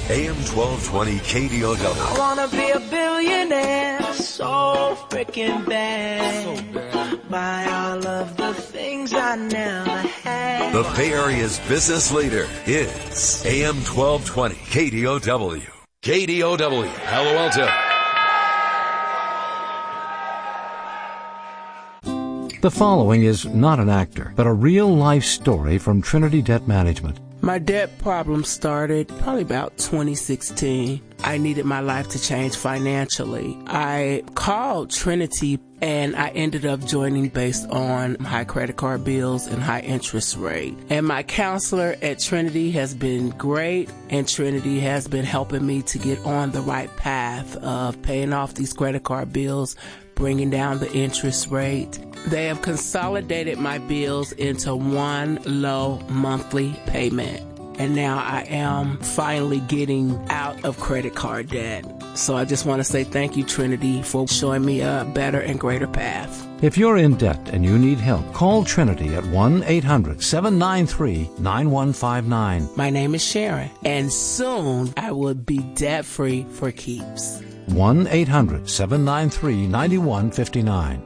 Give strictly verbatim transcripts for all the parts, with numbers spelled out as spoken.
A M twelve twenty K D O W. I wanna be a billionaire, so freaking bad. So bad. Buy all of the things I never had. The Bay Area's business leader is A M twelve twenty K D O W. K D O W, Palo Alto. The following is not an actor, but a real-life story from Trinity Debt Management. My debt problem started probably about twenty sixteen. I needed my life to change financially. I called Trinity and I ended up joining based on high credit card bills and high interest rate. And my counselor at Trinity has been great, and Trinity has been helping me to get on the right path of paying off these credit card bills, bringing down the interest rate. They have consolidated my bills into one low monthly payment. And now I am finally getting out of credit card debt. So I just want to say thank you, Trinity, for showing me a better and greater path. If you're in debt and you need help, call Trinity at one eight hundred seven nine three nine one five nine. My name is Sharon, and soon I will be debt-free for keeps. one eight hundred seven nine three nine one five nine.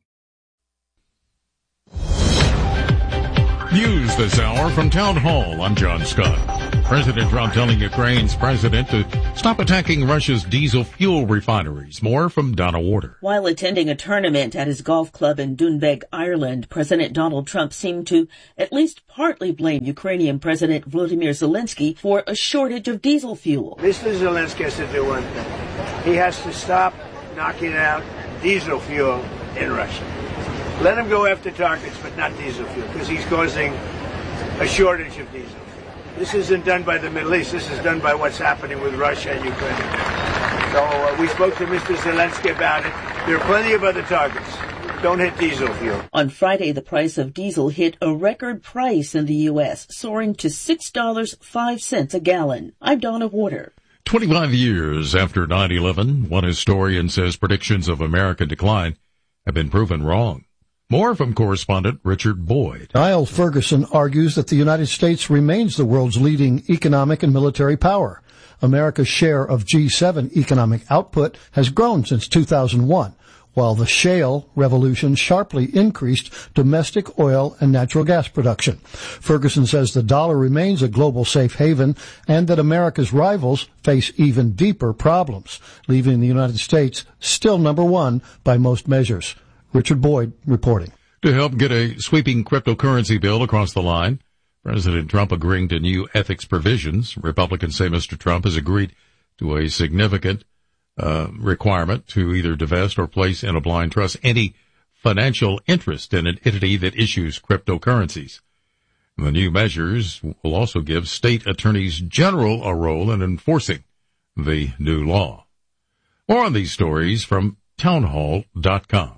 News this hour from Town Hall. I'm John Scott. President Trump telling Ukraine's president to stop attacking Russia's diesel fuel refineries. More from Donna Warder. While attending a tournament at his golf club in Doonbeg, Ireland, President Donald Trump seemed to at least partly blame Ukrainian President Volodymyr Zelensky for a shortage of diesel fuel. Mister Zelensky has to do one thing. He has to stop knocking out diesel fuel in Russia. Let him go after targets, but not diesel fuel, because he's causing a shortage of diesel fuel. This isn't done by the Middle East. This is done by what's happening with Russia and Ukraine. So uh, we spoke to Mister Zelensky about it. There are plenty of other targets. Don't hit diesel fuel. On Friday, the price of diesel hit a record price in the U S, soaring to six dollars and five cents a gallon. I'm Donna Warder. twenty-five years after nine eleven, one historian says predictions of American decline have been proven wrong. More from correspondent Richard Boyd. Niall Ferguson argues that the United States remains the world's leading economic and military power. America's share of G seven economic output has grown since two thousand one, while the shale revolution sharply increased domestic oil and natural gas production. Ferguson says the dollar remains a global safe haven and that America's rivals face even deeper problems, leaving the United States still number one by most measures. Richard Boyd reporting. To help get a sweeping cryptocurrency bill across the line, President Trump agreeing to new ethics provisions. Republicans say Mister Trump has agreed to a significant uh, requirement to either divest or place in a blind trust any financial interest in an entity that issues cryptocurrencies. The new measures will also give state attorneys general a role in enforcing the new law. More on these stories from townhall dot com.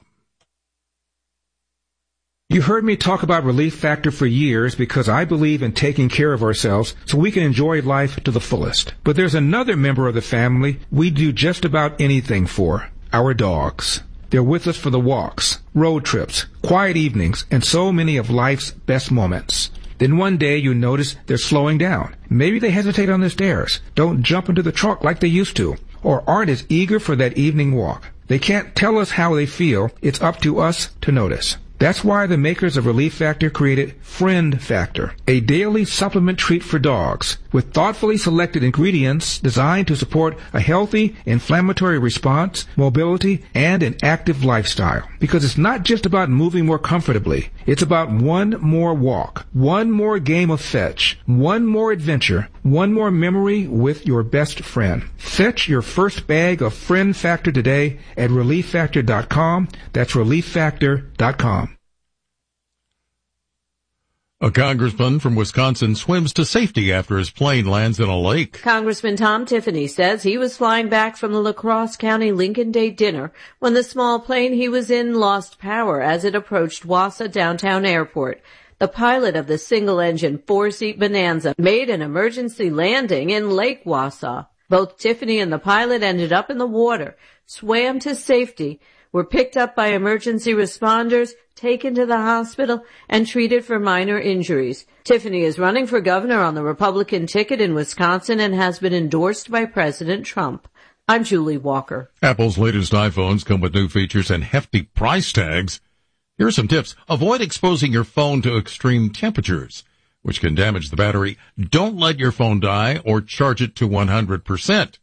You heard me talk about Relief Factor for years because I believe in taking care of ourselves so we can enjoy life to the fullest. But there's another member of the family we do just about anything for, our dogs. They're with us for the walks, road trips, quiet evenings, and so many of life's best moments. Then one day you notice they're slowing down. Maybe they hesitate on the stairs, don't jump into the truck like they used to, or aren't as eager for that evening walk. They can't tell us how they feel. It's up to us to notice. That's why the makers of Relief Factor created Friend Factor, a daily supplement treat for dogs with thoughtfully selected ingredients designed to support a healthy inflammatory response, mobility, and an active lifestyle. Because it's not just about moving more comfortably. It's about one more walk, one more game of fetch, one more adventure, one more memory with your best friend. Fetch your first bag of Friend Factor today at relief factor dot com. That's relief factor dot com. A congressman from Wisconsin swims to safety after his plane lands in a lake. Congressman Tom Tiffany says he was flying back from the La Crosse County Lincoln Day dinner when the small plane he was in lost power as it approached Wausau Downtown Airport. The pilot of the single-engine four-seat Bonanza made an emergency landing in Lake Wausau. Both Tiffany and the pilot ended up in the water, swam to safety, were picked up by emergency responders, taken to the hospital and treated for minor injuries. Tiffany is running for governor on the Republican ticket in Wisconsin and has been endorsed by President Trump. I'm Julie Walker. Apple's latest iPhones come with new features and hefty price tags. Here are some tips. Avoid exposing your phone to extreme temperatures, which can damage the battery. Don't let your phone die or charge it to one hundred percent,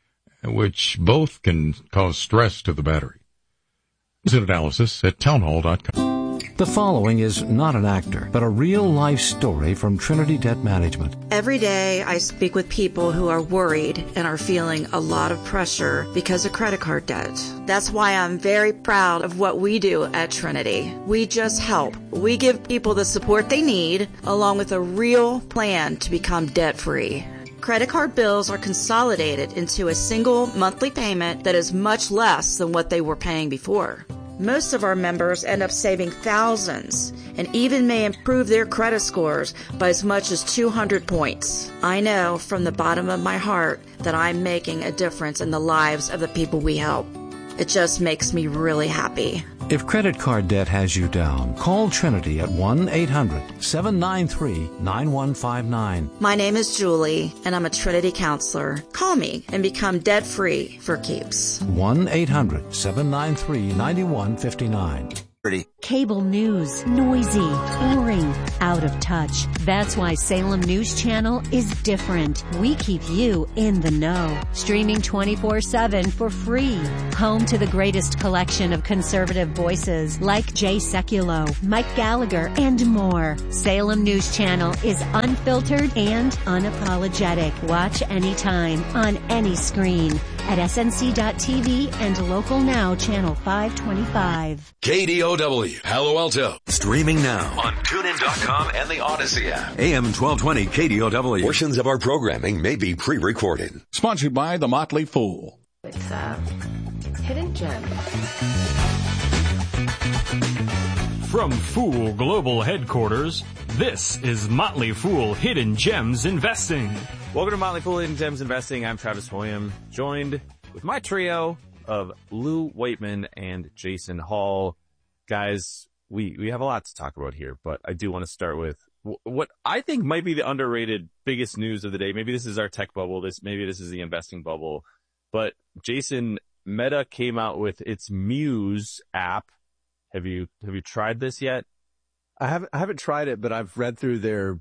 which both can cause stress to the battery. Visit analysis at townhall dot com. The following is not an actor, but a real-life story from Trinity Debt Management. Every day I speak with people who are worried and are feeling a lot of pressure because of credit card debt. That's why I'm very proud of what we do at Trinity. We just help. We give people the support they need, along with a real plan to become debt-free. Credit card bills are consolidated into a single monthly payment that is much less than what they were paying before. Most of our members end up saving thousands and even may improve their credit scores by as much as two hundred points. I know from the bottom of my heart that I'm making a difference in the lives of the people we help. It just makes me really happy. If credit card debt has you down, call Trinity at one eight hundred seven nine three nine one five nine. My name is Julie, and I'm a Trinity counselor. Call me and become debt-free for keeps. one eight hundred seven nine three nine one five nine. Cable news, noisy, boring, out of touch. That's why Salem News Channel is different. We keep you in the know. Streaming twenty-four seven for free. Home to the greatest collection of conservative voices like Jay Sekulow, Mike Gallagher, and more. Salem News Channel is unfiltered and unapologetic. Watch anytime, on any screen, at S N C dot T V and Local Now Channel five twenty-five. K D O W, Palo Alto. Streaming now on tune in dot com and the Odyssey app. A M twelve twenty K D O W. Portions of our programming may be pre-recorded. Sponsored by The Motley Fool. It's a hidden gem. From Fool Global Headquarters, this is Motley Fool Hidden Gems Investing. Welcome to Motley Fool Hidden Gems Investing. I'm Travis William, joined with my trio of Lou Waitman and Jason Hall. Guys, we, we have a lot to talk about here, but I do want to start with w- what I think might be the underrated biggest news of the day. Maybe this is our tech bubble. This, maybe this is the investing bubble. But Jason, Meta came out with its Muse app. Have you, have you tried this yet? I haven't, I haven't tried it, but I've read through their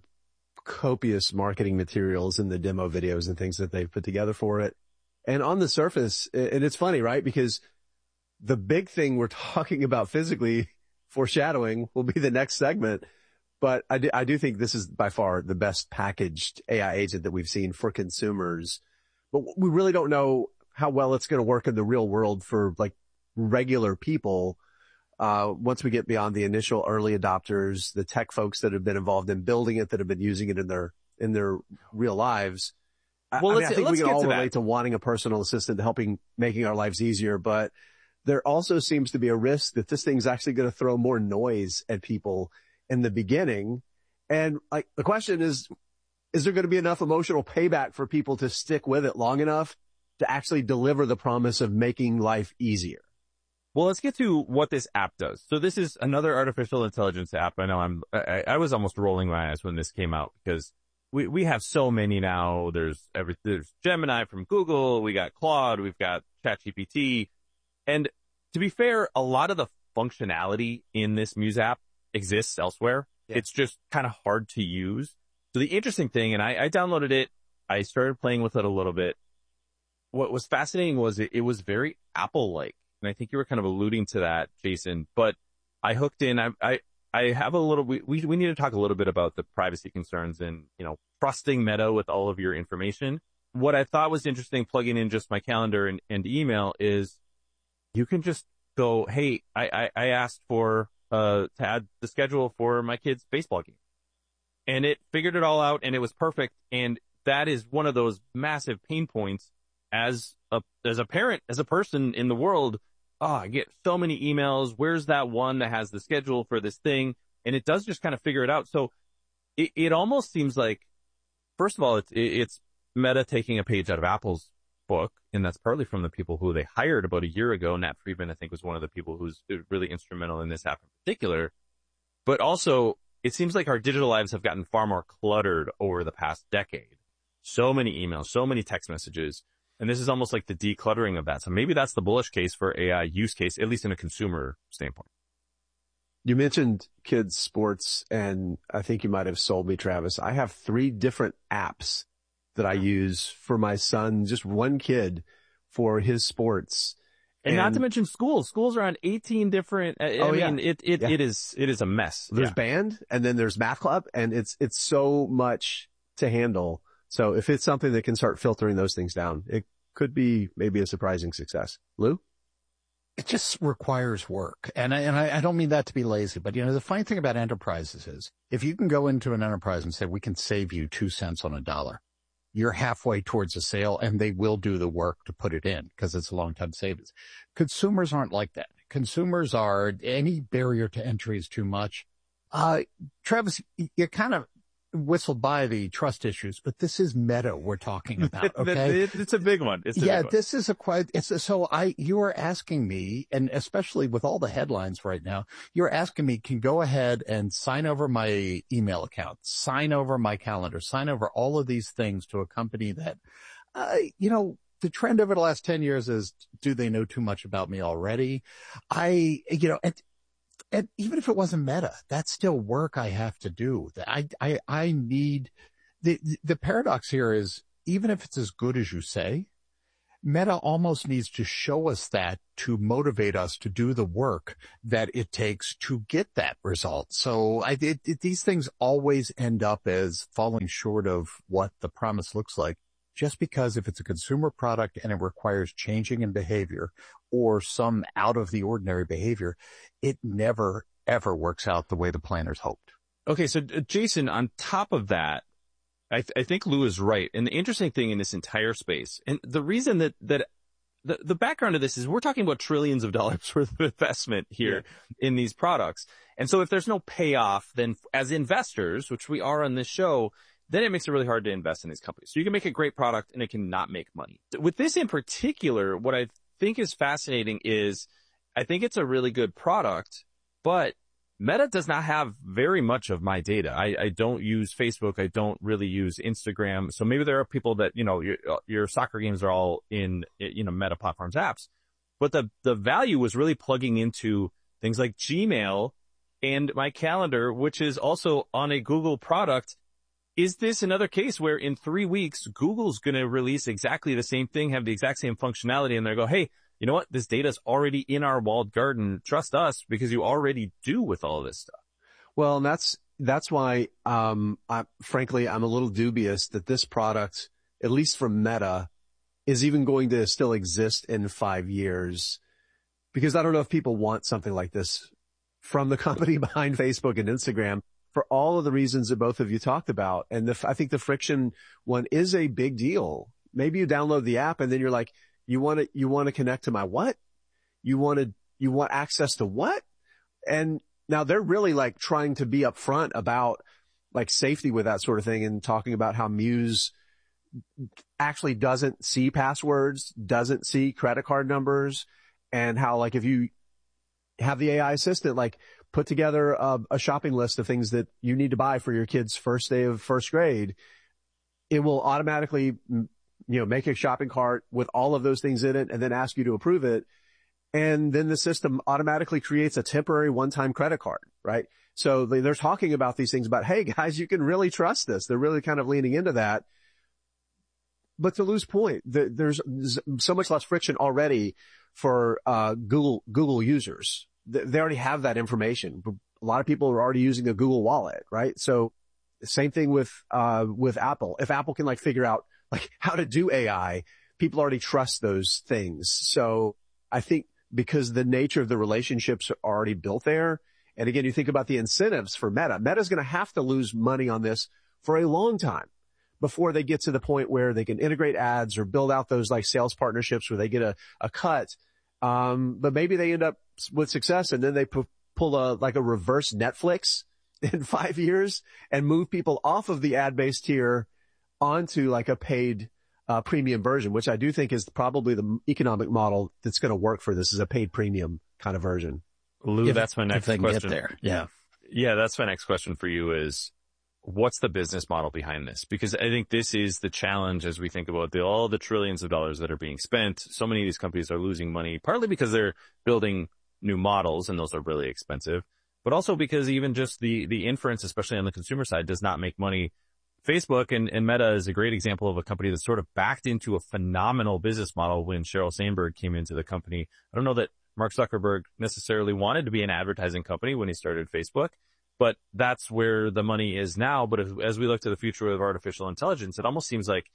copious marketing materials and the demo videos and things that they've put together for it. And on the surface, and it's funny, right? Because the big thing we're talking about physically, foreshadowing, will be the next segment. But I do, I do think this is by far the best packaged A I agent that we've seen for consumers. But we really don't know how well it's going to work in the real world for like regular people. Uh, once we get beyond the initial early adopters, the tech folks that have been involved in building it, that have been using it in their, in their real lives. Well, I, let's, I, mean, I think let's we can get all to relate that. to wanting a personal assistant helping, making our lives easier. But there also seems to be a risk that this thing's actually going to throw more noise at people in the beginning. And like, the question is, is there going to be enough emotional payback for people to stick with it long enough to actually deliver the promise of making life easier? Well, let's get to what this app does. So this is another artificial intelligence app. I know I'm, I, I was almost rolling my eyes when this came out because we, we have so many now. There's every, there's Gemini from Google. We got Claude. We've got ChatGPT. And to be fair, a lot of the functionality in this Muse app exists elsewhere. Yeah. It's just kind of hard to use. So the interesting thing, and I, I downloaded it. I started playing with it a little bit. What was fascinating was it, it was very Apple-like. And I think you were kind of alluding to that, Jason, but I hooked in. I, I, I have a little, we, we, we need to talk a little bit about the privacy concerns and, you know, trusting Meta with all of your information. What I thought was interesting plugging in just my calendar and, and email is you can just go, hey, I, I, I asked for, uh, to add the schedule for my kid's baseball game, and it figured it all out and it was perfect. And that is one of those massive pain points as a, as a parent, as a person in the world. Oh, I get so many emails. Where's that one that has the schedule for this thing? And it does just kind of figure it out. So it, it almost seems like, first of all, it's, it's Meta taking a page out of Apple's Facebook, and that's partly from the people who they hired about a year ago. Nat Friedman, I think, was one of the people who's really instrumental in this app in particular. But also, it seems like our digital lives have gotten far more cluttered over the past decade. So many emails, so many text messages, and this is almost like the decluttering of that. So maybe that's the bullish case for A I use case, at least in a consumer standpoint. You mentioned kids sports, and I think you might have sold me, Travis. I have three different apps that I use for my son, just one kid for his sports. And, and not to mention schools. Schools are on eighteen different, I oh, mean, yeah. it, it, yeah. it is, it is a mess. There's yeah. band, and then there's math club, and it's, it's so much to handle. So if it's something that can start filtering those things down, it could be maybe a surprising success. Lou? It just requires work. And I, and I, I don't mean that to be lazy, but you know, the funny thing about enterprises is if you can go into an enterprise and say, we can save you two cents on a dollar, you're halfway towards a sale, and they will do the work to put it in because it's a long-time savings. Consumers aren't like that. Consumers are, any barrier to entry is too much. Uh, Travis, you kind of whistled by the trust issues, but this is Meta we're talking about, okay? It's a big one. It's a yeah, big one. this is a quite, it's a, so I, you are asking me, and especially with all the headlines right now, you're asking me, can go ahead and sign over my email account, sign over my calendar, sign over all of these things to a company that, uh, you know, the trend over the last ten years is, do they know too much about me already? I, you know, and, And even if it wasn't Meta, that's still work I have to do. I, I, I need, the, the paradox here is, even if it's as good as you say, Meta almost needs to show us that to motivate us to do the work that it takes to get that result. So I, it, it, these things always end up as falling short of what the promise looks like. Just because if it's a consumer product and it requires changing in behavior or some out of the ordinary behavior, it never, ever works out the way the planners hoped. Okay. So uh, Jason, on top of that, I, th- I think Lou is right. And the interesting thing in this entire space, and the reason that, that the, the background of this is we're talking about trillions of dollars worth of investment here yeah. in these products. And so if there's no payoff, then as investors, which we are on this show, then it makes it really hard to invest in these companies. So you can make a great product and it can not make money. With this in particular, what I think is fascinating is I think it's a really good product, but Meta does not have very much of my data. I, I don't use Facebook. I don't really use Instagram. So maybe there are people that, you know, your, your soccer games are all in, you know, Meta Platforms apps, but the, the value was really plugging into things like Gmail and my calendar, which is also on a Google product. Is this another case where in three weeks, Google's going to release exactly the same thing, have the exact same functionality, and they go, hey, you know what? This data's already in our walled garden. Trust us because you already do with all of this stuff. Well, and that's, that's why, um, I, frankly, I'm a little dubious that this product, at least from Meta, is even going to still exist in five years. Because I don't know if people want something like this from the company behind Facebook and Instagram, for all of the reasons that both of you talked about. And the, I think the friction one is a big deal. Maybe you download the app and then you're like, you want to, you want to connect to my what? You want to, you want access to what? And now they're really like trying to be upfront about like safety with that sort of thing and talking about how Muse actually doesn't see passwords, doesn't see credit card numbers, and how like if you have the A I assistant, like, put together a, a shopping list of things that you need to buy for your kid's first day of first grade, it will automatically, you know, make a shopping cart with all of those things in it and then ask you to approve it. And then the system automatically creates a temporary one-time credit card, right? So they, they're talking about these things about, hey guys, you can really trust this. They're really kind of leaning into that. But to Lou's point, the, there's so much less friction already for, uh, Google, Google users. They already have that information. A lot of people are already using a Google Wallet, right? So same thing with, uh, with Apple. If Apple can like figure out like how to do A I, people already trust those things. So I think because the nature of the relationships are already built there. And again, you think about the incentives for Meta. Meta's going to have to lose money on this for a long time before they get to the point where they can integrate ads or build out those like sales partnerships where they get a, a cut. Um, but maybe they end up with success and then they pu- pull a, like a reverse Netflix in five years and move people off of the ad-based tier onto like a paid, uh, premium version, which I do think is probably the economic model that's going to work for this, is a paid premium kind of version. Lou, if, that's my next if they question. Get there. Yeah. Yeah, that's my next question for you is, what's the business model behind this? Because I think this is the challenge as we think about the, all the trillions of dollars that are being spent. So many of these companies are losing money, partly because they're building new models and those are really expensive, but also because even just the, the inference, especially on the consumer side, does not make money. Facebook and, and Meta is a great example of a company that sort of backed into a phenomenal business model when Sheryl Sandberg came into the company. I don't know that Mark Zuckerberg necessarily wanted to be an advertising company when he started Facebook, but that's where the money is now. But as, as we look to the future of artificial intelligence, it almost seems like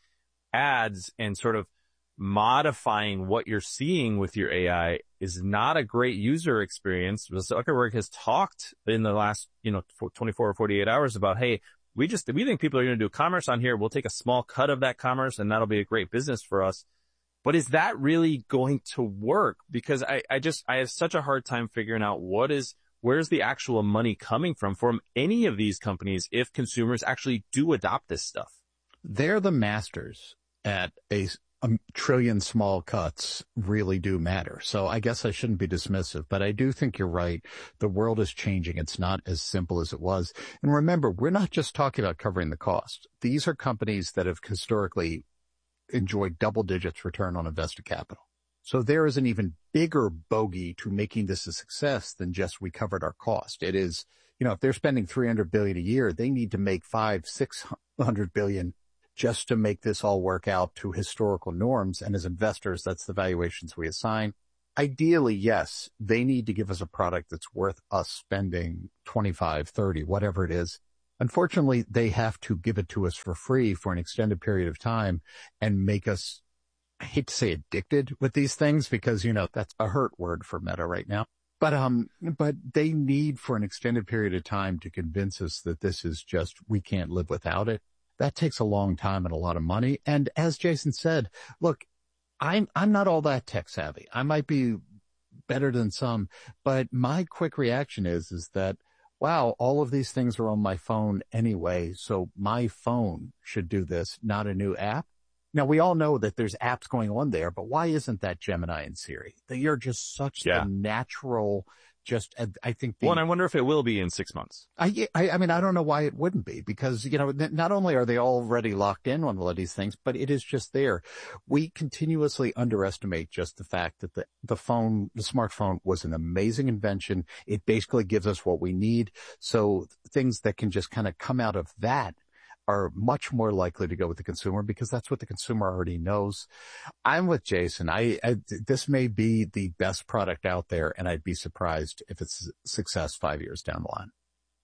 ads and sort of modifying what you're seeing with your A I is not a great user experience. Zuckerberg has talked in the last, you know, twenty-four or forty-eight hours about, hey, we just, we think people are going to do commerce on here. We'll take a small cut of that commerce and that'll be a great business for us. But is that really going to work? Because I, I just, I have such a hard time figuring out what is, where's the actual money coming from, from any of these companies if consumers actually do adopt this stuff? They're the masters at a, a trillion small cuts really do matter. So I guess I shouldn't be dismissive, but I do think you're right. The world is changing. It's not as simple as it was. And remember, we're not just talking about covering the cost. These are companies that have historically enjoyed double digits return on invested capital. So there is an even bigger bogey to making this a success than just we covered our cost. It is, you know, if they're spending three hundred billion dollars a year, they need to make five, six hundred billion dollars just to make this all work out to historical norms. And as investors, that's the valuations we assign. Ideally, yes, they need to give us a product that's worth us spending twenty-five, thirty, whatever it is. Unfortunately, they have to give it to us for free for an extended period of time and make us, I hate to say addicted with these things because, you know, that's a hurt word for Meta right now. But, um, but they need for an extended period of time to convince us that this is just, we can't live without it. That takes a long time and a lot of money. And as Jason said, look, I'm, I'm not all that tech savvy. I might be better than some, but my quick reaction is, is that, wow, all of these things are on my phone anyway. So my phone should do this, not a new app. Now, we all know that there's apps going on there, but why isn't that Gemini and Siri? They are just such yeah. the natural, just, I think. The, well, and I wonder if it will be in six months. I, I, I mean, I don't know why it wouldn't be because, you know, not only are they already locked in on all of these things, but it is just there. We continuously underestimate just the fact that the, the phone, the smartphone was an amazing invention. It basically gives us what we need. So things that can just kind of come out of that are much more likely to go with the consumer because that's what the consumer already knows. I'm with Jason. I, I this may be the best product out there, and I'd be surprised if it's a success five years down the line.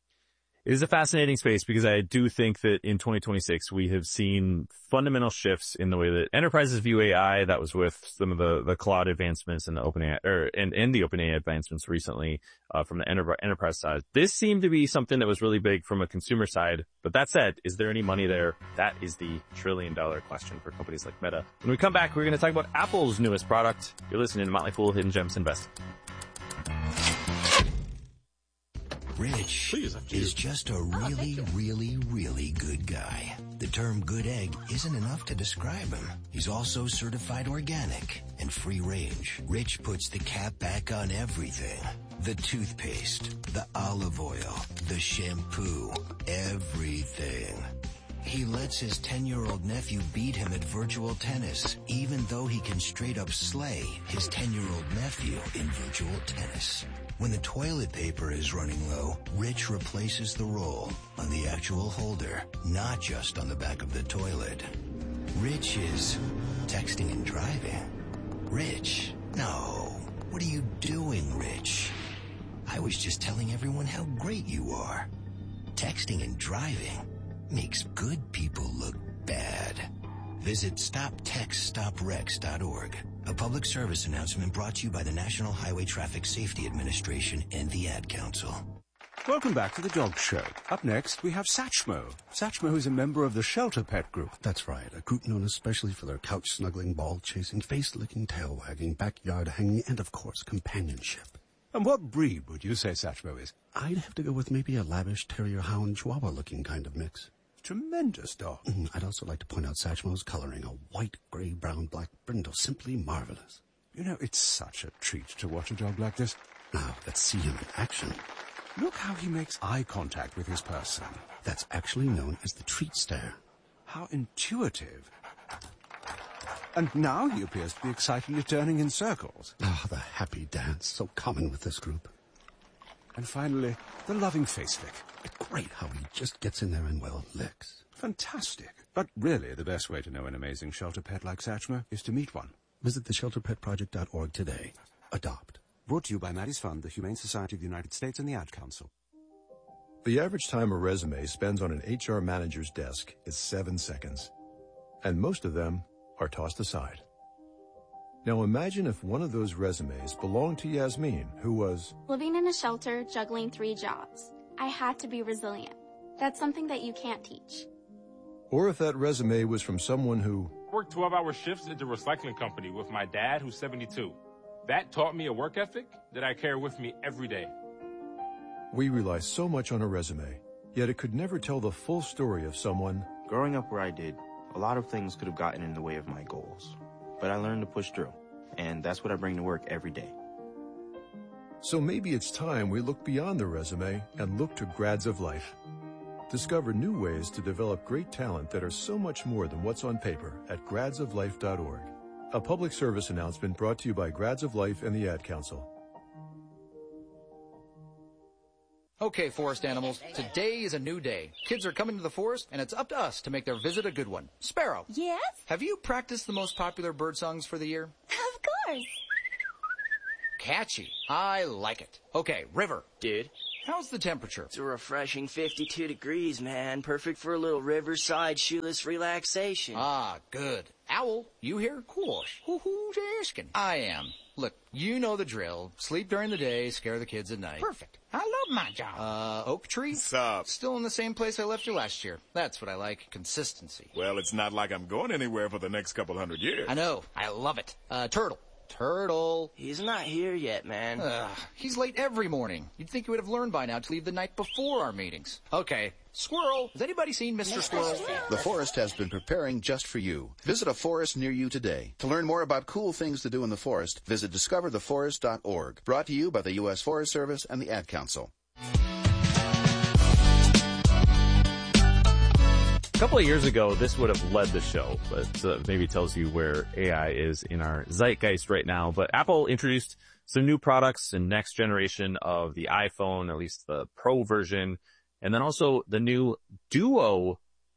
It is a fascinating space because I do think that in twenty twenty-six we have seen fundamental shifts in the way that enterprises view A I. That was with some of the, the cloud advancements and the OpenAI, or and, and the OpenAI advancements recently uh, from the enter- enterprise side. This seemed to be something that was really big from a consumer side. But that said, is there any money there? That is the trillion dollar question for companies like Meta. When we come back, we're going to talk about Apple's newest product. You're listening to Motley Fool Hidden Gems Investing. Rich is just a really, really, really good guy. The term good egg isn't enough to describe him. He's also certified organic and free range. Rich puts the cap back on everything. The toothpaste, the olive oil, the shampoo, everything. He lets his ten-year-old nephew beat him at virtual tennis, even though he can straight up slay his ten-year-old nephew in virtual tennis. When the toilet paper is running low, Rich replaces the roll on the actual holder, not just on the back of the toilet. Rich is texting and driving. Rich, no. What are you doing, Rich? I was just telling everyone how great you are. Texting and driving makes good people look bad. Visit stop text stop wrecks dot org. A public service announcement brought to you by the National Highway Traffic Safety Administration and the Ad Council. Welcome back to the Dog Show. Up next, we have Satchmo. Satchmo is a member of the Shelter Pet Group. That's right, a group known especially for their couch-snuggling, ball-chasing, face-licking, tail-wagging, backyard-hanging, and, of course, companionship. And what breed would you say Satchmo is? I'd have to go with maybe a lavish terrier-hound chihuahua-looking kind of mix. Tremendous dog. Mm, I'd also like to point out Satchmo's coloring, a white, gray, brown, black brindle, simply marvelous. You know, it's such a treat to watch a dog like this. Now, let's see him in action. Look how he makes eye contact with his person. That's actually known as the treat stare. How intuitive. And now he appears to be excitedly turning in circles. Ah, oh, the happy dance, so common with this group. And finally, the loving face lick. It's great how he just gets in there and, well, licks. Fantastic. But really, the best way to know an amazing shelter pet like Satchmo is to meet one. Visit the shelter pet project dot org today. Adopt. Brought to you by Maddie's Fund, the Humane Society of the United States, and the Ad Council. The average time a resume spends on an H R manager's desk is seven seconds. And most of them are tossed aside. Now imagine if one of those resumes belonged to Yasmin, who was living in a shelter, juggling three jobs. I had to be resilient. That's something that you can't teach. Or if that resume was from someone who worked twelve-hour shifts at the recycling company with my dad, who's seventy-two. That taught me a work ethic that I carry with me every day. We rely so much on a resume, yet it could never tell the full story of someone. Growing up where I did, a lot of things could have gotten in the way of my goals. But I learned to push through, and that's what I bring to work every day. So maybe it's time we look beyond the resume and look to Grads of Life. Discover new ways to develop great talent that are so much more than what's on paper at grads of life dot org. A public service announcement brought to you by Grads of Life and the Ad Council. Okay, forest animals, today is a new day. Kids are coming to the forest, and it's up to us to make their visit a good one. Sparrow. Yes? Have you practiced the most popular bird songs for the year? Of course. Catchy. I like it. Okay, River. Dude. How's the temperature? It's a refreshing fifty-two degrees, man. Perfect for a little riverside shoeless relaxation. Ah, good. Owl, you here? Of course. Who's asking? I am. Look, you know the drill. Sleep during the day, scare the kids at night. Perfect. I love my job. Uh, Oak Tree? Sup? Still in the same place I left you last year. That's what I like. Consistency. Well, it's not like I'm going anywhere for the next couple hundred years. I know. I love it. Uh, Turtle. Turtle. He's not here yet, man. Ugh, he's late every morning. You'd think he would have learned by now to leave the night before our meetings. Okay. Squirrel. Has anybody seen Mister Squirrel? The forest has been preparing just for you. Visit a forest near you today. To learn more about cool things to do in the forest, visit discover the forest dot org. Brought to you by the U S Forest Service and the Ad Council. A couple of years ago, this would have led the show, but uh, maybe tells you where A I is in our zeitgeist right now. But Apple introduced some new products and next generation of the iPhone, at least the Pro version, and then also the new Duo.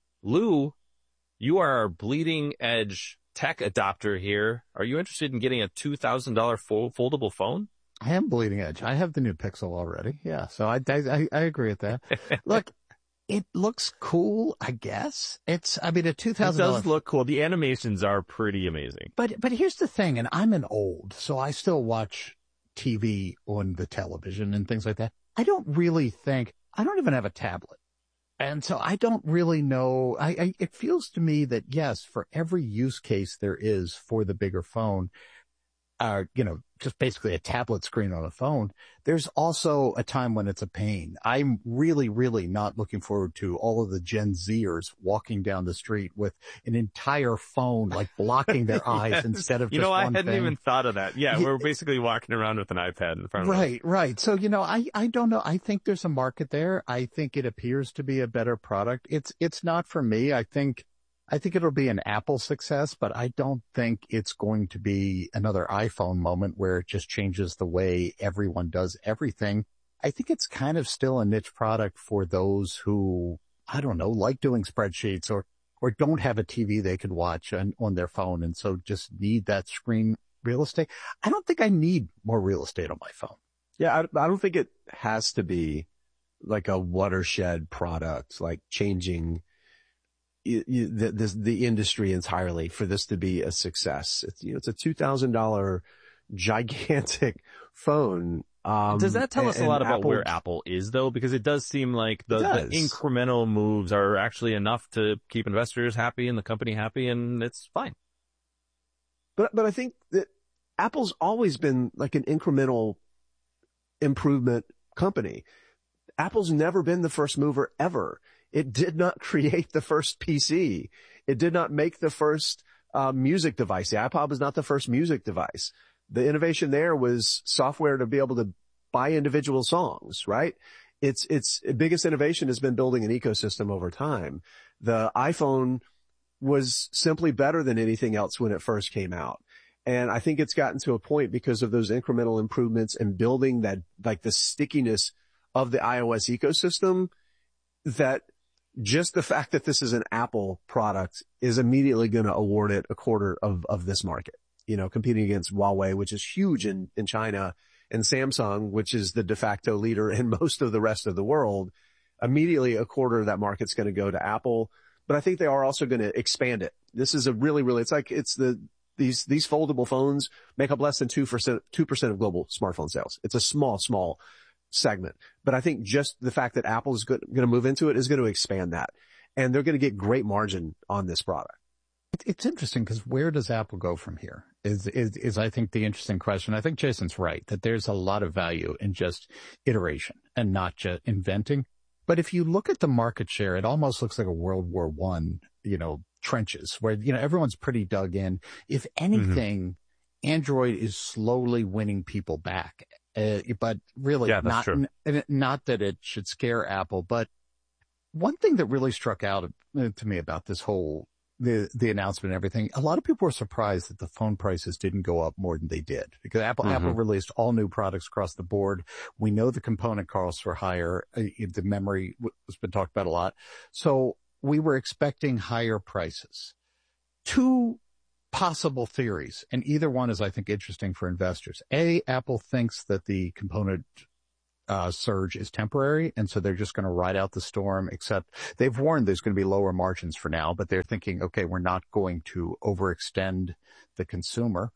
Lou, you are our bleeding edge tech adopter here. Are you interested in getting a two thousand dollars fo- foldable phone? I am bleeding edge. I have the new Pixel already. Yeah, so I, I, I agree with that. Look. It looks cool, I guess. It's, I mean, a two thousand dollars. It does look cool. The animations are pretty amazing. But, but here's the thing, and I'm an old, so I still watch T V on the television and things like that. I don't really think, I don't even have a tablet. And so I don't really know, I, I it feels to me that yes, for every use case there is for the bigger phone, uh, you know, just basically a tablet screen on a phone, there's also a time when it's a pain. I'm really, really not looking forward to all of the Gen Zers walking down the street with an entire phone, like blocking their eyes yes. instead of you just know, I one hadn't thing. even thought of that. Yeah, we're basically walking around with an iPad in front of us. Right, right. So, you know, I, I don't know. I think there's a market there. I think it appears to be a better product. It's, it's not for me. I think, I think it'll be an Apple success, but I don't think it's going to be another iPhone moment where it just changes the way everyone does everything. I think it's kind of still a niche product for those who, I don't know, like doing spreadsheets or, or don't have a T V they could watch on, on their phone and so just need that screen real estate. I don't think I need more real estate on my phone. Yeah, I, I don't think it has to be like a watershed product, like changing You, you, the, the, the industry entirely for this to be a success. It's, you know, it's a two thousand dollars gigantic phone. Um, does that tell us a lot about Apple, where Apple is though? Because it does seem like the, the incremental moves are actually enough to keep investors happy and the company happy, and it's fine. But, but I think that Apple's always been like an incremental improvement company. Apple's never been the first mover ever It did not create the first P C. It did not make the first uh, music device. The iPod was not the first music device. The innovation there was software to be able to buy individual songs, right? Its, its biggest innovation has been building an ecosystem over time. The iPhone was simply better than anything else when it first came out. And I think it's gotten to a point because of those incremental improvements and building that, like the stickiness of the iOS ecosystem, that just the fact that this is an Apple product is immediately going to award it a quarter of, of this market, you know, competing against Huawei, which is huge in, in China, and Samsung, which is the de facto leader in most of the rest of the world. Immediately a quarter of that market's going to go to Apple, but I think they are also going to expand it. This is a really, really, it's like, it's the, these, these foldable phones make up less than two percent, two percent of global smartphone sales. It's a small, small segment. But I think just the fact that Apple is going to move into it is going to expand that. And they're going to get great margin on this product. It's interesting because where does Apple go from here is, is, is I think the interesting question. I think Jason's right that there's a lot of value in just iteration and not just inventing. But if you look at the market share, it almost looks like a World War One, you know, trenches where, you know, everyone's pretty dug in. If anything, mm-hmm. Android is slowly winning people back. Uh, but really yeah, not, n- not that it should scare Apple. But one thing that really struck out to me about this whole, the, the announcement and everything, a lot of people were surprised that the phone prices didn't go up more than they did because Apple, mm-hmm. Apple released all new products across the board. We know the component costs were higher. Uh, the memory has been talked about a lot. So we were expecting higher prices. Two possible theories, and either one is, I think, interesting for investors. A, Apple thinks that the component uh surge is temporary, and so they're just going to ride out the storm, except they've warned there's going to be lower margins for now, but they're thinking, okay, we're not going to overextend the consumer.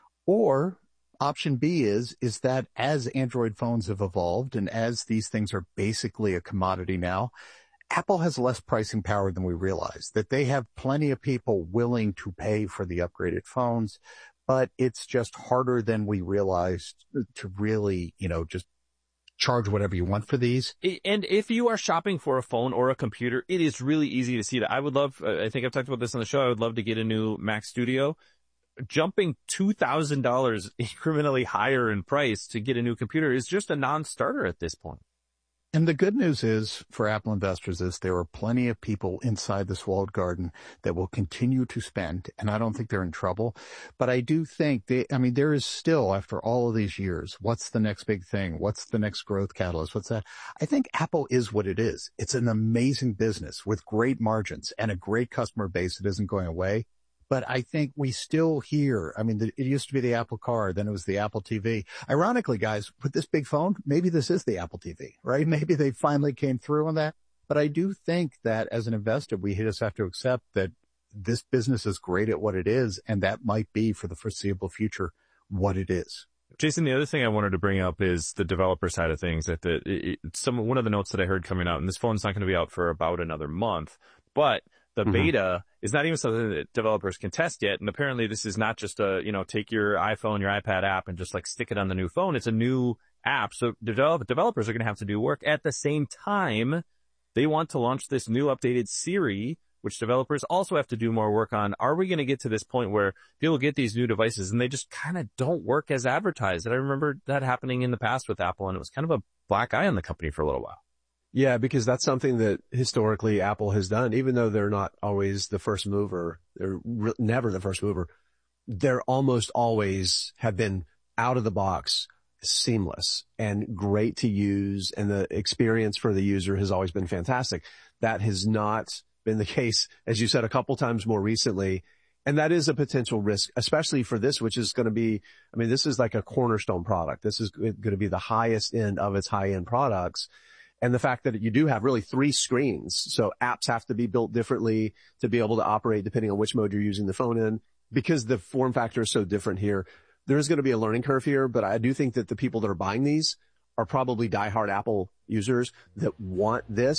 Or option B is, is that as Android phones have evolved and as these things are basically a commodity now, Apple has less pricing power than we realize, that they have plenty of people willing to pay for the upgraded phones, but it's just harder than we realized to really, you know, just charge whatever you want for these. And if you are shopping for a phone or a computer, it is really easy to see that. I would love, I think I've talked about this on the show, I would love to get a new Mac Studio. Jumping two thousand dollars incrementally higher in price to get a new computer is just a non-starter at this point. And the good news is for Apple investors is there are plenty of people inside this walled garden that will continue to spend, and I don't think they're in trouble. But I do think they, I mean, there is still, after all of these years, what's the next big thing? What's the next growth catalyst? What's that? I think Apple is what it is. It's an amazing business with great margins and a great customer base that isn't going away. But I think we still hear, I mean, the, it used to be the Apple Car, then it was the Apple T V. Ironically, guys, with this big phone, maybe this is the Apple T V, right? Maybe they finally came through on that. But I do think that as an investor, we just have to accept that this business is great at what it is, and that might be for the foreseeable future what it is. Jason, the other thing I wanted to bring up is the developer side of things. That the, it, some one of the notes that I heard coming out, and this phone's not going to be out for about another month, but the mm-hmm. beta is not even something that developers can test yet. And apparently this is not just a, you know, take your iPhone, your iPad app and just like stick it on the new phone. It's a new app. So develop, developers are going to have to do work. At the same time, they want to launch this new updated Siri, which developers also have to do more work on. Are we going to get to this point where people get these new devices and they just kind of don't work as advertised? And I remember that happening in the past with Apple, and it was kind of a black eye on the company for a little while. Yeah, because that's something that historically Apple has done, even though they're not always the first mover. They're re- never the first mover. They're almost always have been out of the box, seamless and great to use. And the experience for the user has always been fantastic. That has not been the case, as you said, a couple times more recently. And that is a potential risk, especially for this, which is going to be, I mean, this is like a cornerstone product. This is going to be the highest end of its high end products. And the fact that you do have really three screens. So apps have to be built differently to be able to operate depending on which mode you're using the phone in, because the form factor is so different here. There's going to be a learning curve here, but I do think that the people that are buying these are probably diehard Apple users that want this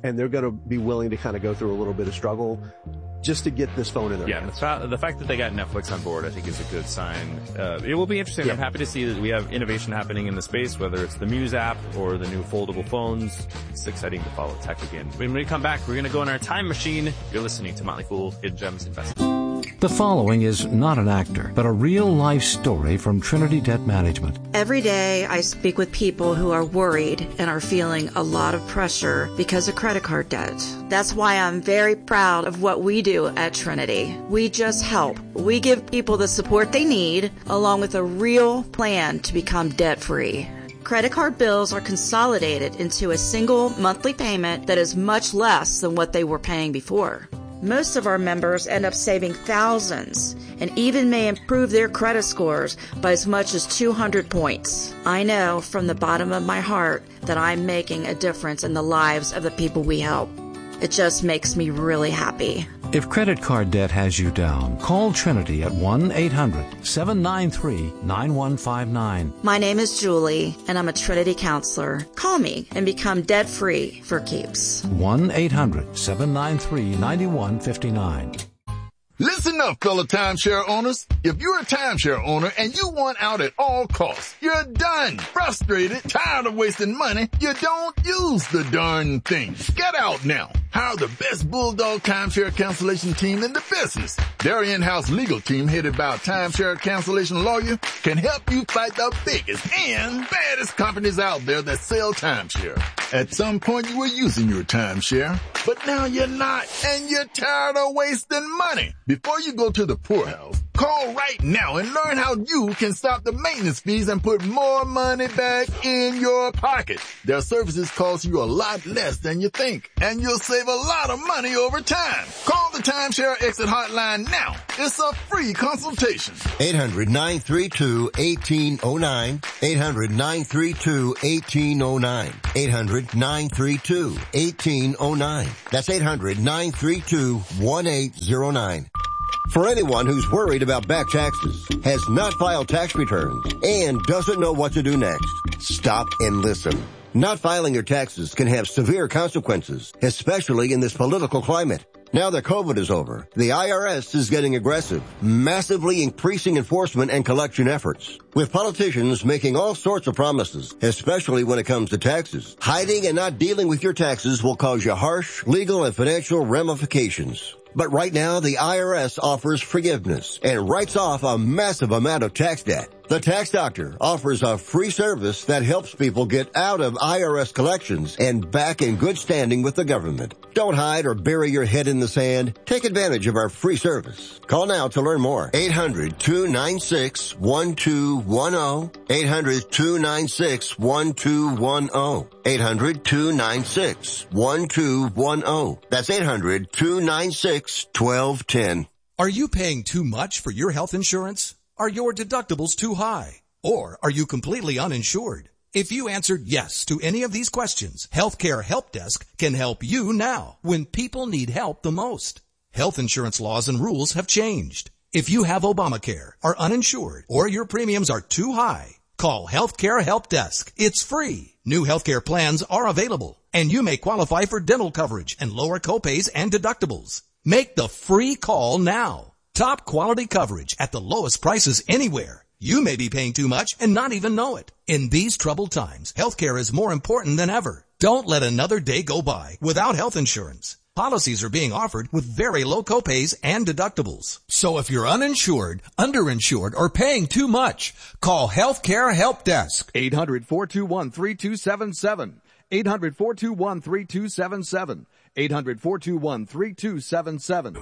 and they're going to be willing to kind of go through a little bit of struggle just to get this phone in their yeah, hands. The, fa- the fact that they got Netflix on board, I think, is a good sign. Uh, it will be interesting. Yeah. I'm happy to see that we have innovation happening in the space, whether it's the Muse app or the new foldable phones. It's exciting to follow tech again. When we come back, we're going to go in our time machine. You're listening to Motley Fool Hidden Gems Investing. The following is not an actor, but a real-life story from Trinity Debt Management. Every day I speak with people who are worried and are feeling a lot of pressure because of credit card debt. That's why I'm very proud of what we do at Trinity. We just help. We give people the support they need, along with a real plan to become debt-free. Credit card bills are consolidated into a single monthly payment that is much less than what they were paying before. Most of our members end up saving thousands and even may improve their credit scores by as much as two hundred points. I know from the bottom of my heart that I'm making a difference in the lives of the people we help. It just makes me really happy. If credit card debt has you down, call Trinity at one eight hundred seven nine three nine one five nine. My name is Julie, and I'm a Trinity counselor. Call me and become debt-free for keeps. one eight hundred seven nine three nine one five nine. Listen up, fellow timeshare owners. If you're a timeshare owner and you want out at all costs, you're done, frustrated, tired of wasting money, you don't use the darn thing. Get out now. Hire the best Bulldog timeshare cancellation team in the business. Their in-house legal team, headed by a timeshare cancellation lawyer, can help you fight the biggest and baddest companies out there that sell timeshare. At some point you were using your timeshare, but now you're not, and you're tired of wasting money. Before you go to the poorhouse, call right now and learn how you can stop the maintenance fees and put more money back in your pocket. Their services cost you a lot less than you think, and you'll save a lot of money over time. Call the Timeshare Exit Hotline now. It's a free consultation. eight hundred nine three two one eight zero nine. eight hundred nine three two one eight zero nine. eight hundred nine three two one eight zero nine. That's eight hundred nine three two one eight zero nine. For anyone who's worried about back taxes, has not filed tax returns, and doesn't know what to do next, stop and listen. Not filing your taxes can have severe consequences, especially in this political climate. Now that COVID is over, the I R S is getting aggressive, massively increasing enforcement and collection efforts, with politicians making all sorts of promises, especially when it comes to taxes. Hiding and not dealing with your taxes will cause you harsh legal and financial ramifications. But right now, the I R S offers forgiveness and writes off a massive amount of tax debt. The Tax Doctor offers a free service that helps people get out of I R S collections and back in good standing with the government. Don't hide or bury your head in the sand. Take advantage of our free service. Call now to learn more. eight hundred two nine six one two one zero. eight hundred two nine six one two one zero. eight hundred two nine six one two one zero. That's eight hundred two nine six one two one zero. Are you paying too much for your health insurance? Are your deductibles too high? Or are you completely uninsured? If you answered yes to any of these questions, Healthcare Help Desk can help you now when people need help the most. Health insurance laws and rules have changed. If you have Obamacare, are uninsured, or your premiums are too high, call Healthcare Help Desk. It's free. New healthcare plans are available, and you may qualify for dental coverage and lower copays and deductibles. Make the free call now. Top quality coverage at the lowest prices anywhere. You may be paying too much and not even know it. In these troubled times, healthcare is more important than ever. Don't let another day go by without health insurance. Policies are being offered with very low copays and deductibles. So if you're uninsured, underinsured, or paying too much, call Healthcare Help Desk. eight hundred four two one three two seven seven. eight hundred four two one three two seven seven. eight hundred four two one three two seven seven.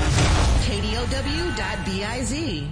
K D O W dot biz.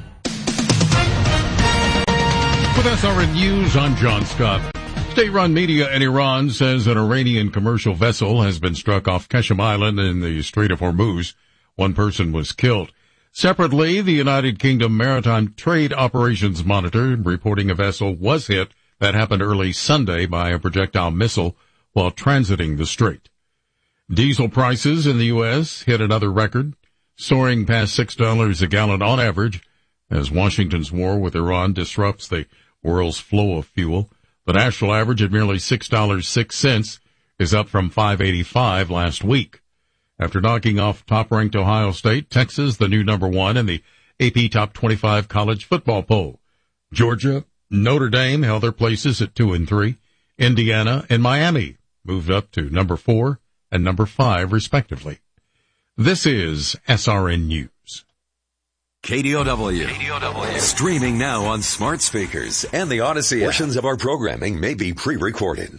With S R N News, I'm John Scott. State-run media in Iran says an Iranian commercial vessel has been struck off Keshem Island in the Strait of Hormuz. One person was killed. Separately, the United Kingdom Maritime Trade Operations Monitor reporting a vessel was hit. That happened early Sunday by a projectile missile while transiting the strait. Diesel prices in the U S hit another record, soaring past six dollars a gallon on average as Washington's war with Iran disrupts the world's flow of fuel. The national average at merely six dollars and six cents. is up from five eighty-five last week. After knocking off top-ranked Ohio State, Texas, the new number one in the A P Top twenty-five college football poll. Georgia, Notre Dame held their places at two and three. Indiana and Miami moved up to number four and number five, respectively. This is S R N News. K D O W. K D O W. Streaming now on smart speakers and the Odyssey app. Portions of our programming may be pre-recorded.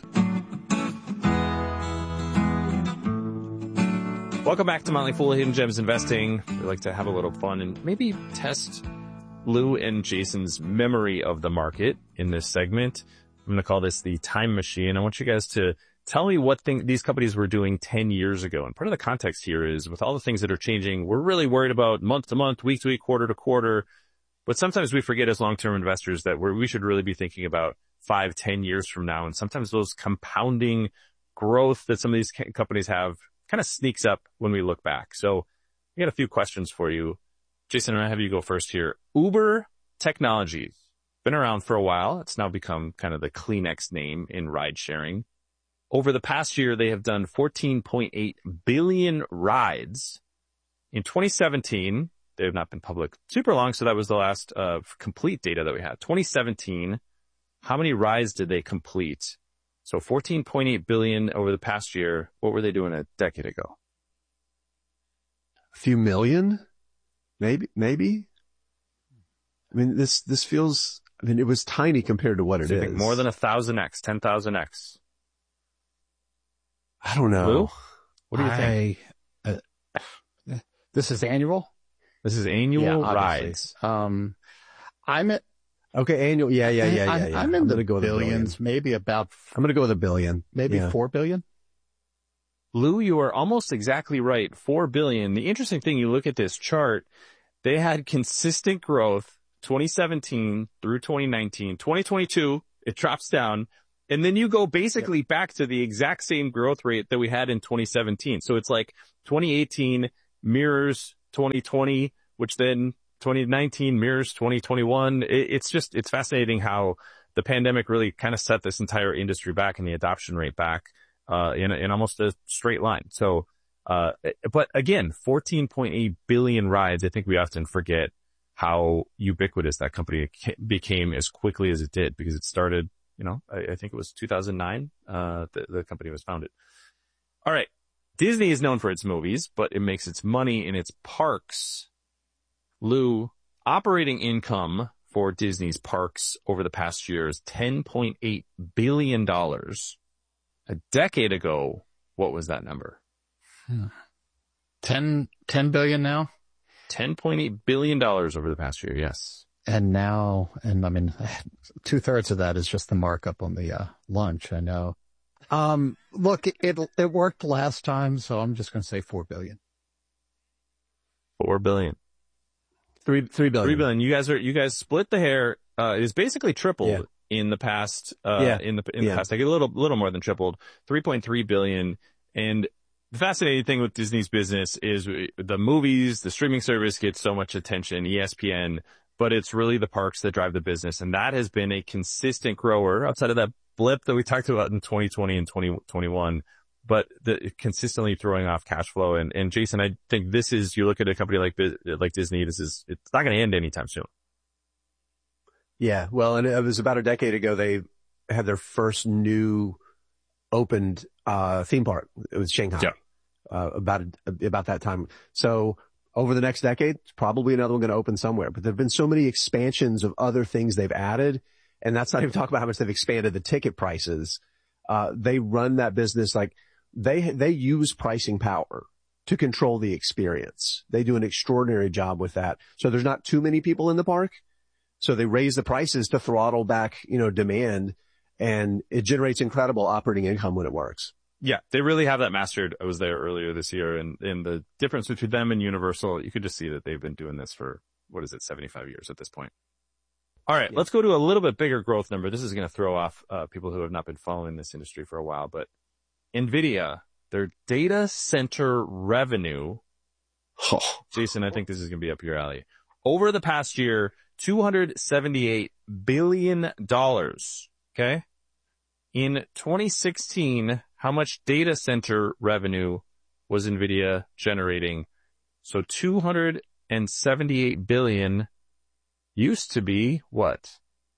Welcome back to Motley Fool Hidden Gems Investing. We like to have a little fun and maybe test Lou and Jason's memory of the market in this segment. I'm going to call this the time machine. I want you guys to tell me what thing, these companies were doing ten years ago. And part of the context here is with all the things that are changing, we're really worried about month to month, week to week, quarter to quarter. But sometimes we forget as long-term investors that we're, we should really be thinking about five, ten years from now. And sometimes those compounding growth that some of these companies have kind of sneaks up when we look back. So I got a few questions for you. Jason, I'm going to have you go first here. Uber Technologies, been around for a while. It's now become kind of the Kleenex name in ride sharing. Over the past year, they have done fourteen point eight billion rides. In twenty seventeen, they have not been public super long, so that was the last uh, complete data that we had. twenty seventeen, how many rides did they complete? So fourteen point eight billion over the past year. What were they doing a decade ago? A few million? Maybe, maybe. I mean, this, this feels, I mean, it was tiny compared to what it so you is. Think more than a thousand X, ten thousand X. I don't know. Lou? What do you I, think? Uh, this is annual? This is annual yeah, rides. Um, I'm at, okay, annual. Yeah, yeah, yeah, I'm, yeah. yeah. I'm in I'm the gonna go with billions, maybe about, I'm going to go with a billion. maybe yeah. four billion. Lou, you are almost exactly right. Four billion. The interesting thing, you look at this chart, they had consistent growth twenty seventeen through twenty nineteen. twenty twenty-two, it drops down. And then you go basically yep. back to the exact same growth rate that we had in twenty seventeen. So it's like twenty eighteen mirrors twenty twenty, which then twenty nineteen mirrors twenty twenty-one. It, it's just, it's fascinating how the pandemic really kind of set this entire industry back and the adoption rate back, uh, in, in almost a straight line. So, uh, but again, fourteen point eight billion rides. I think we often forget how ubiquitous that company became as quickly as it did, because it started, you know, I, I think it was two thousand nine, uh, the, the company was founded. All right. Disney is known for its movies, but it makes its money in its parks. Lou, operating income for Disney's parks over the past year is ten point eight billion dollars. A decade ago, what was that number? Hmm. ten, ten billion now? ten point eight billion dollars over the past year, yes. And now, and I mean, two thirds of that is just the markup on the uh, lunch. I know. Um, look, it, it it worked last time, so I'm just going to say four billion. Four billion. Three three billion. Three billion. You guys are you guys split the hair. Uh, it's basically tripled yeah. in the past. Uh, yeah. in the in yeah. the past, like a little little more than tripled. Three point three billion. And the fascinating thing with Disney's business is the movies, the streaming service gets so much attention, E S P N. But it's really the parks that drive the business. And that has been a consistent grower outside of that blip that we talked about in twenty twenty and twenty twenty-one, but the, consistently throwing off cash flow. And, and Jason, I think this is, you look at a company like, like Disney, this is, it's not going to end anytime soon. Yeah. Well, and it was about a decade ago, they had their first new opened, uh, theme park. It was Shanghai, yeah. uh, about, about that time. So, over the next decade, probably another one going to open somewhere. But there have been so many expansions of other things they've added. And that's not even talking about how much they've expanded the ticket prices. Uh, they run that business like they, they use pricing power to control the experience. They do an extraordinary job with that. So there's not too many people in the park. So they raise the prices to throttle back, you know, demand, and it generates incredible operating income when it works. Yeah, they really have that mastered. I was there earlier this year, and, and the difference between them and Universal, you could just see that they've been doing this for, what is it, seventy-five years at this point. All right, yeah. Let's go to a little bit bigger growth number. This is going to throw off uh, people who have not been following this industry for a while, but NVIDIA, their data center revenue, oh, Jason, I think this is going to be up your alley. Over the past year, two hundred seventy-eight billion dollars, okay? In twenty sixteen, how much data center revenue was NVIDIA generating? So two hundred seventy-eight billion used to be what?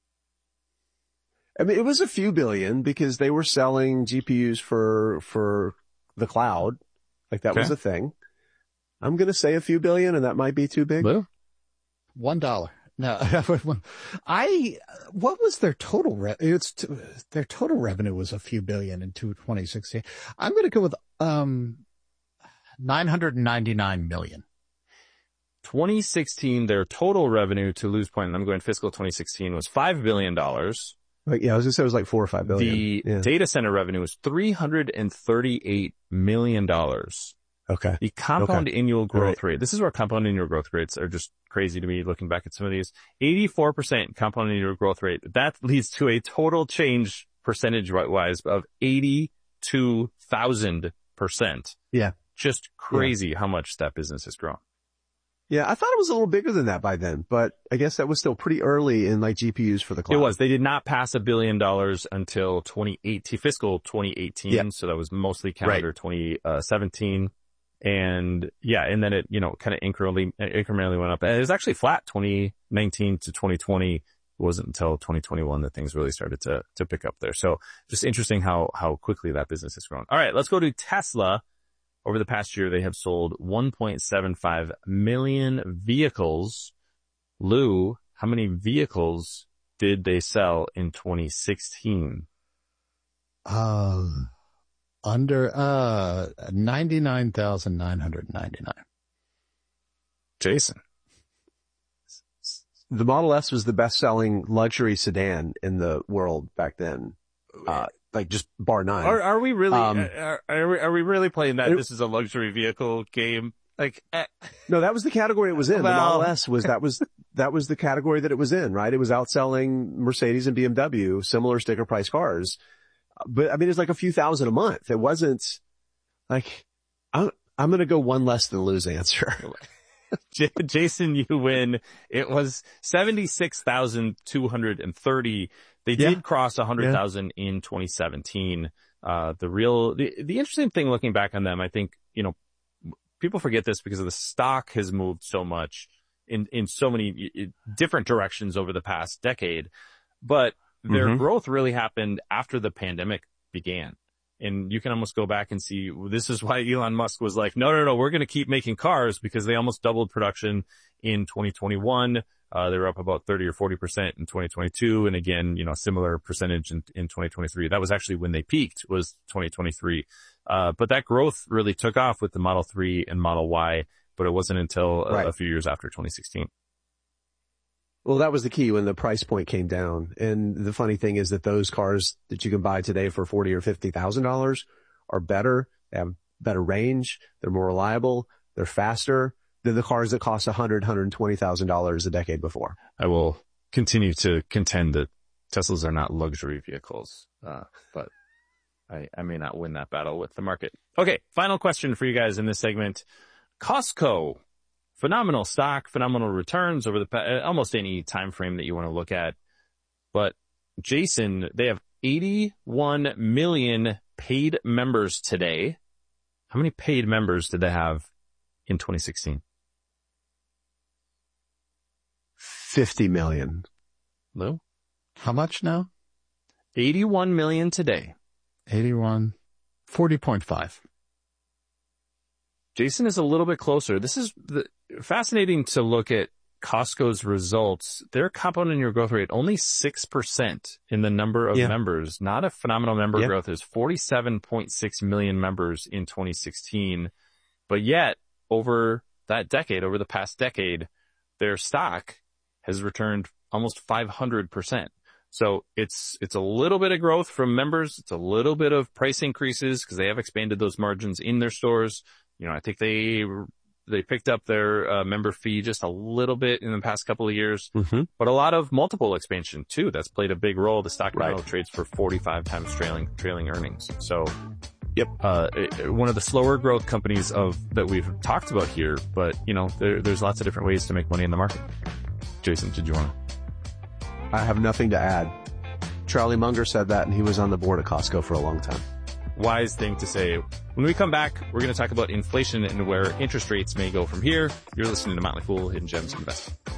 I mean, it was a few billion because they were selling G P Us for, for the cloud. Like that Okay. was a thing. I'm going to say a few billion, and that might be too big. Lou? One dollar. No, I, what was their total re- it's, t- their total revenue was a few billion in twenty sixteen. I'm going to go with, um, nine hundred ninety-nine million. twenty sixteen, their total revenue, to Lou's point, and I'm going fiscal twenty sixteen, was five billion dollars. Like, yeah, I was going to say it was like four or five billion. The yeah. data center revenue was three hundred thirty-eight million dollars. Okay. The compound Okay. annual growth Right. rate, this is where compound annual growth rates are just crazy to me looking back at some of these. eighty-four percent compound annual growth rate. That leads to a total change percentage wise of eighty-two thousand percent. Yeah. Just crazy how much that business has grown. Yeah, I thought it was a little bigger than that by then, but I guess that was still pretty early in like G P Us for the cloud. It was. They did not pass a billion dollars until twenty eighteen, fiscal twenty eighteen. Yeah. So that was mostly calendar Right. twenty seventeen. And yeah, and then it, you know, kind of incrementally, incrementally went up. And it was actually flat twenty nineteen to twenty twenty. It wasn't until twenty twenty-one that things really started to, to pick up there. So just interesting how, how quickly that business has grown. All right, let's go to Tesla. Over the past year, they have sold one point seven five million vehicles. Lou, how many vehicles did they sell in twenty sixteen? Uh, under, uh, ninety-nine thousand nine hundred ninety-nine. Jason. The Model S was the best-selling luxury sedan in the world back then. Uh, like just bar nine. Are, are we really, Um, are, are, we, are we really playing that it- this is a luxury vehicle game? Like, eh. No, that was the category it was in. Well- the Model S was, that was, that was the category that it was in, right? It was outselling Mercedes and B M W, similar sticker price cars. But I mean, it's like a few thousand a month. It wasn't like, I'm, I'm going to go one less than Lou's answer. J- Jason, you win. It was seventy-six thousand two hundred thirty. They Yeah. did cross one hundred thousand yeah. in twenty seventeen. Uh, the real, the, the interesting thing looking back on them, I think, you know, people forget this because of the stock has moved so much in, in so many uh, different directions over the past decade, but their Mm-hmm. growth really happened after the pandemic began. And you can almost go back and see, this is why Elon Musk was like, no, no, no, we're going to keep making cars, because they almost doubled production in twenty twenty-one. Uh, they were up about thirty or forty percent in twenty twenty-two. And again, you know, similar percentage in, in twenty twenty-three. That was actually when they peaked, was twenty twenty-three. Uh, but that growth really took off with the Model three and Model Y, but it wasn't until Right. a, a few years after twenty sixteen. Well, that was the key when the price point came down. And the funny thing is that those cars that you can buy today for forty or fifty thousand dollars are better. They have better range. They're more reliable. They're faster than the cars that cost a hundred, hundred twenty thousand dollars a decade before. I will continue to contend that Teslas are not luxury vehicles, uh, but I, I may not win that battle with the market. Okay, final question for you guys in this segment. Costco. Phenomenal stock, phenomenal returns over the pa- almost any time frame that you want to look at. But Jason, they have eighty-one million paid members today. How many paid members did they have in twenty sixteen? fifty million. Lou? How much now? eighty-one million today. eighty-one. forty point five. Jason is a little bit closer. This is the, fascinating to look at Costco's results. Their compound annual growth rate, only six percent in the number of Yeah. members. Not a phenomenal member Yeah. growth. There's forty-seven point six million members in twenty sixteen. But yet, over that decade, over the past decade, their stock has returned almost five hundred percent. So it's, it's a little bit of growth from members. It's a little bit of price increases because they have expanded those margins in their stores. You know, I think they, they picked up their uh, member fee just a little bit in the past couple of years, mm-hmm. but a lot of multiple expansion too. That's played a big role. The stock now Right. trades for forty-five times trailing, trailing earnings. So, yep. Uh, it, one of the slower growth companies of, that we've talked about here, but you know, there, there's lots of different ways to make money in the market. Jason, did you want to? I have nothing to add. Charlie Munger said that, and he was on the board of Costco for a long time. wise thing to say. When we come back, we're going to talk about inflation and where interest rates may go from here. You're listening to Motley Fool, Hidden Gems Investing.